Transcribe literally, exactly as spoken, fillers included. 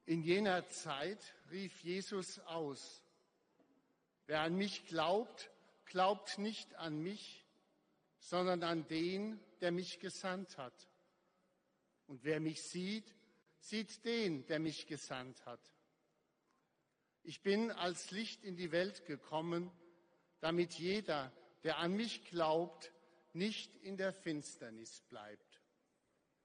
In jener Zeit rief Jesus aus: Wer an mich glaubt, glaubt nicht an mich, sondern an den, der mich gesandt hat. Und wer mich sieht, sieht den, der mich gesandt hat. Ich bin als Licht in die Welt gekommen, damit jeder, der an mich glaubt, nicht in der Finsternis bleibt.